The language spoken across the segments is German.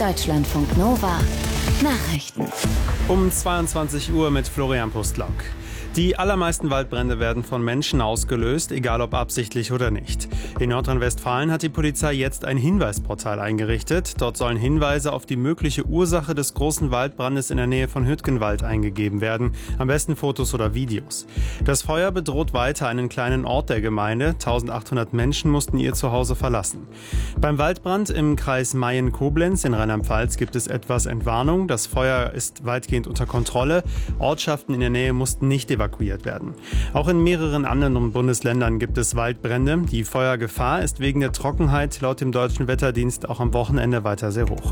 Deutschlandfunk Nova Nachrichten. Um 22 Uhr mit Florian Pustlauk. Die allermeisten Waldbrände werden von Menschen ausgelöst, egal ob absichtlich oder nicht. In Nordrhein-Westfalen hat die Polizei jetzt ein Hinweisportal eingerichtet. Dort sollen Hinweise auf die mögliche Ursache des großen Waldbrandes in der Nähe von Hüttgenwald eingegeben werden. Am besten Fotos oder Videos. Das Feuer bedroht weiter einen kleinen Ort der Gemeinde. 1800 Menschen mussten ihr Zuhause verlassen. Beim Waldbrand im Kreis Mayen-Koblenz in Rheinland-Pfalz gibt es etwas Entwarnung. Das Feuer ist weitgehend unter Kontrolle. Ortschaften in der Nähe mussten nicht evakuiert werden. Auch in mehreren anderen Bundesländern gibt es Waldbrände. Die Feuergefahr ist wegen der Trockenheit laut dem Deutschen Wetterdienst auch am Wochenende weiter sehr hoch.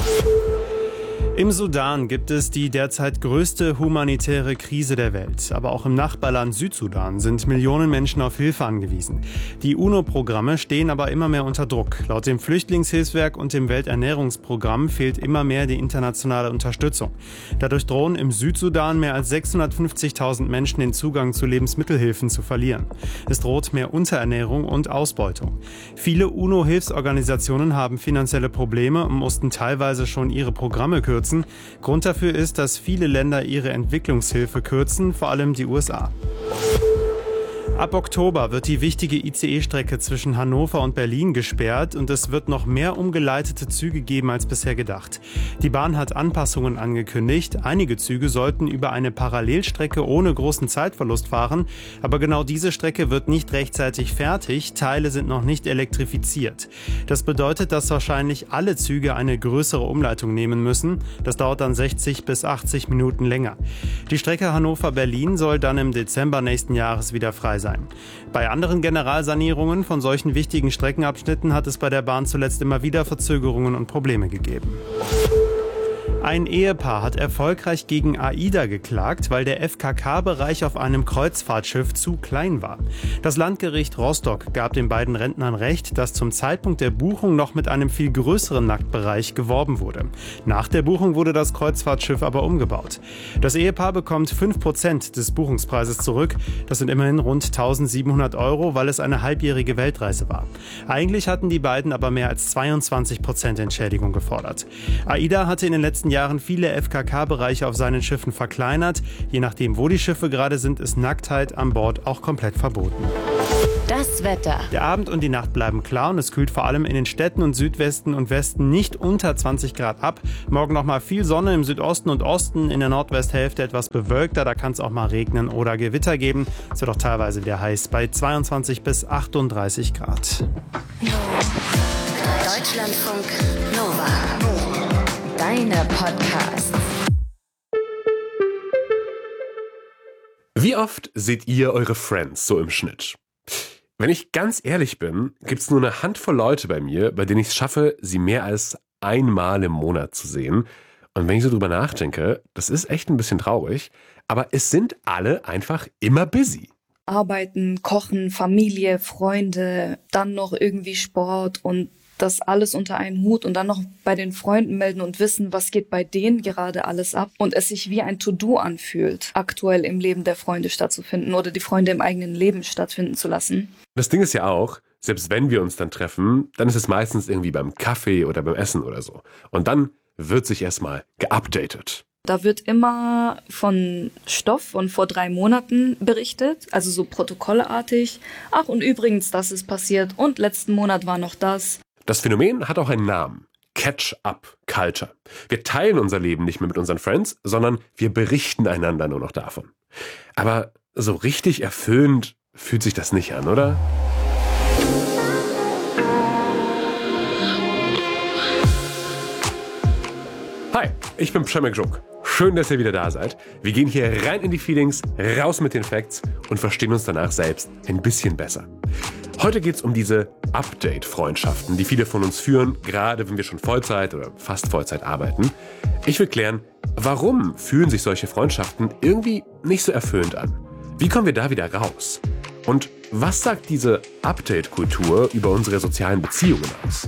Im Sudan gibt es die derzeit größte humanitäre Krise der Welt. Aber auch im Nachbarland Südsudan sind Millionen Menschen auf Hilfe angewiesen. Die UNO-Programme stehen aber immer mehr unter Druck. Laut dem Flüchtlingshilfswerk und dem Welternährungsprogramm fehlt immer mehr die internationale Unterstützung. Dadurch drohen im Südsudan mehr als 650.000 Menschen den Zugang zu Lebensmittelhilfen zu verlieren. Es droht mehr Unterernährung und Ausbeutung. Viele UNO-Hilfsorganisationen haben finanzielle Probleme und mussten teilweise schon ihre Programme kürzen. Grund dafür ist, dass viele Länder ihre Entwicklungshilfe kürzen, vor allem die USA. Ab Oktober wird die wichtige ICE-Strecke zwischen Hannover und Berlin gesperrt und es wird noch mehr umgeleitete Züge geben als bisher gedacht. Die Bahn hat Anpassungen angekündigt. Einige Züge sollten über eine Parallelstrecke ohne großen Zeitverlust fahren, aber genau diese Strecke wird nicht rechtzeitig fertig. Teile sind noch nicht elektrifiziert. Das bedeutet, dass wahrscheinlich alle Züge eine größere Umleitung nehmen müssen. Das dauert dann 60 bis 80 Minuten länger. Die Strecke Hannover-Berlin soll dann im Dezember nächsten Jahres wieder frei sein. Bei anderen Generalsanierungen von solchen wichtigen Streckenabschnitten hat es bei der Bahn zuletzt immer wieder Verzögerungen und Probleme gegeben. Ein Ehepaar hat erfolgreich gegen AIDA geklagt, weil der FKK-Bereich auf einem Kreuzfahrtschiff zu klein war. Das Landgericht Rostock gab den beiden Rentnern recht, dass zum Zeitpunkt der Buchung noch mit einem viel größeren Nacktbereich geworben wurde. Nach der Buchung wurde das Kreuzfahrtschiff aber umgebaut. Das Ehepaar bekommt 5% des Buchungspreises zurück. Das sind immerhin rund 1.700 €, weil es eine halbjährige Weltreise war. Eigentlich hatten die beiden aber mehr als 22% Entschädigung gefordert. AIDA hatte in den letzten Jahren viele FKK-Bereiche auf seinen Schiffen verkleinert. Je nachdem, wo die Schiffe gerade sind, ist Nacktheit an Bord auch komplett verboten. Das Wetter. Der Abend und die Nacht bleiben klar und es kühlt vor allem in den Städten und Südwesten und Westen nicht unter 20 Grad ab. Morgen nochmal viel Sonne im Südosten und Osten, in der Nordwesthälfte etwas bewölkter, da kann es auch mal regnen oder Gewitter geben. Es wird auch teilweise wieder heiß bei 22 bis 38 Grad. Deutschlandfunk Nova. Deine Podcasts. Wie oft seht ihr eure Friends so im Schnitt? Wenn ich ganz ehrlich bin, gibt's nur eine Handvoll Leute bei mir, bei denen ich es schaffe, sie mehr als einmal im Monat zu sehen. Und wenn ich so drüber nachdenke, das ist echt ein bisschen traurig, aber es sind alle einfach immer busy. Arbeiten, Kochen, Familie, Freunde, dann noch irgendwie Sport und das alles unter einen Hut und dann noch bei den Freunden melden und wissen, was geht bei denen gerade alles ab und es sich wie ein To-Do anfühlt, aktuell im Leben der Freunde stattzufinden oder die Freunde im eigenen Leben stattfinden zu lassen. Das Ding ist ja auch, selbst wenn wir uns dann treffen, dann ist es meistens irgendwie beim Kaffee oder beim Essen oder so. Und dann wird sich erstmal geupdatet. Da wird immer von Stoff von vor 3 Monaten berichtet, also so protokollartig. Ach, und übrigens, das ist passiert und letzten Monat war noch das. Das Phänomen hat auch einen Namen. Catch-up-Culture. Wir teilen unser Leben nicht mehr mit unseren Friends, sondern wir berichten einander nur noch davon. Aber so richtig erfüllend fühlt sich das nicht an, oder? Hi, ich bin Przemek Żuk. Schön, dass ihr wieder da seid. Wir gehen hier rein in die Feelings, raus mit den Facts und verstehen uns danach selbst ein bisschen besser. Heute geht es um diese Update-Freundschaften, die viele von uns führen, gerade wenn wir schon Vollzeit oder fast Vollzeit arbeiten. Ich will klären, warum fühlen sich solche Freundschaften irgendwie nicht so erfüllend an? Wie kommen wir da wieder raus? Und was sagt diese Update-Kultur über unsere sozialen Beziehungen aus?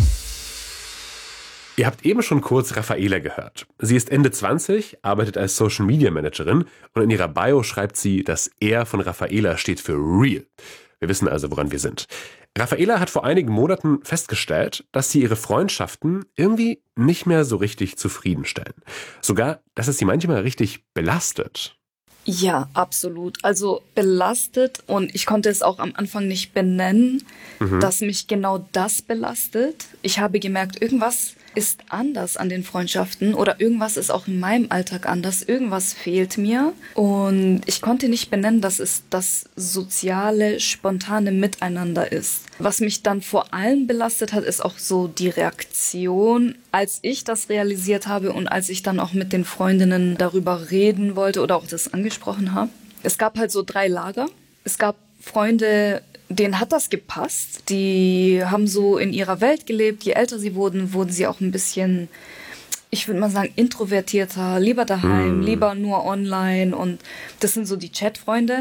Ihr habt eben schon kurz Raffaela gehört. Sie ist Ende 20, arbeitet als Social Media Managerin und in ihrer Bio schreibt sie, dass R von Raffaela steht für Real. Wir wissen also, woran wir sind. Raffaela hat vor einigen Monaten festgestellt, dass sie ihre Freundschaften irgendwie nicht mehr so richtig zufriedenstellen. Sogar, dass es sie manchmal richtig belastet. Ja, absolut. Also belastet, und ich konnte es auch am Anfang nicht benennen, dass mich genau das belastet. Ich habe gemerkt, irgendwas ist anders an den Freundschaften oder irgendwas ist auch in meinem Alltag anders. Irgendwas fehlt mir und ich konnte nicht benennen, dass es das soziale, spontane Miteinander ist. Was mich dann vor allem belastet hat, ist auch so die Reaktion, als ich das realisiert habe und als ich dann auch mit den Freundinnen darüber reden wollte oder auch das angesprochen habe. Es gab halt so 3 Lager. Es gab Freunde, denen hat das gepasst. Die haben so in ihrer Welt gelebt. Je älter sie wurden, wurden sie auch ein bisschen, ich würde mal sagen, introvertierter, lieber daheim, lieber nur online. Und das sind so die Chatfreunde.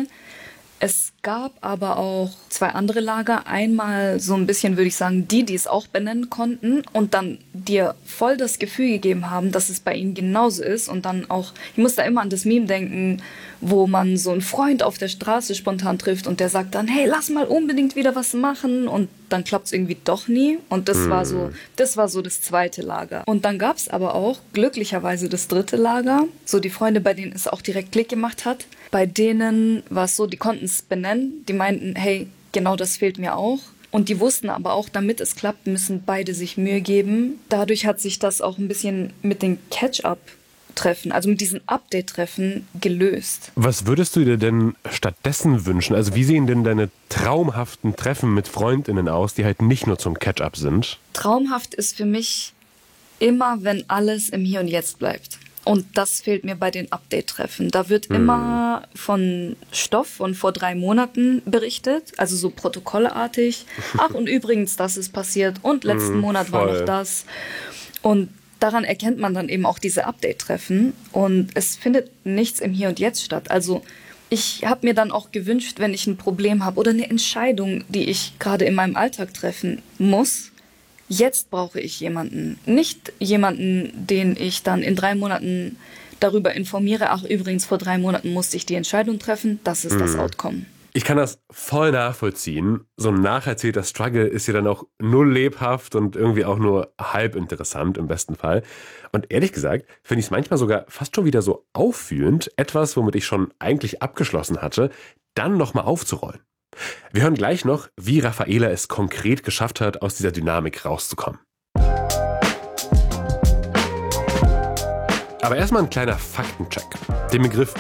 Es gab aber auch 2 andere Lager. Einmal so ein bisschen, würde ich sagen, die es auch benennen konnten und dann dir voll das Gefühl gegeben haben, dass es bei ihnen genauso ist. Und dann auch, ich muss da immer an das Meme denken, wo man so einen Freund auf der Straße spontan trifft und der sagt dann, hey, lass mal unbedingt wieder was machen. Und dann klappt es irgendwie doch nie. Und das war so das 2. Lager. Und dann gab es aber auch glücklicherweise das 3. Lager. So die Freunde, bei denen es auch direkt Klick gemacht hat. Bei denen war es so, die konnten es benennen. Die meinten, hey, genau das fehlt mir auch. Und die wussten aber auch, damit es klappt, müssen beide sich Mühe geben. Dadurch hat sich das auch ein bisschen mit den Catch-up-Treffen, also mit diesen Update-Treffen gelöst. Was würdest du dir denn stattdessen wünschen? Also wie sehen denn deine traumhaften Treffen mit FreundInnen aus, die halt nicht nur zum Catch-up sind? Traumhaft ist für mich immer, wenn alles im Hier und Jetzt bleibt. Und das fehlt mir bei den Update-Treffen. Da wird immer von Stoff von vor 3 Monaten berichtet, also so protokollartig. Ach, und übrigens, das ist passiert und letzten Monat war noch das. Und daran erkennt man dann eben auch diese Update-Treffen. Und es findet nichts im Hier und Jetzt statt. Also ich habe mir dann auch gewünscht, wenn ich ein Problem habe oder eine Entscheidung, die ich gerade in meinem Alltag treffen muss, jetzt brauche ich jemanden. Nicht jemanden, den ich dann in 3 Monaten darüber informiere, ach übrigens, vor 3 Monaten musste ich die Entscheidung treffen, das ist das Outcome. Ich kann das voll nachvollziehen. So ein nacherzählter Struggle ist ja dann auch null lebhaft und irgendwie auch nur halb interessant im besten Fall. Und ehrlich gesagt finde ich es manchmal sogar fast schon wieder so auffühlend, etwas, womit ich schon eigentlich abgeschlossen hatte, dann nochmal aufzurollen. Wir hören gleich noch, wie Raffaela es konkret geschafft hat, aus dieser Dynamik rauszukommen. Aber erstmal ein kleiner Faktencheck. Den Begriff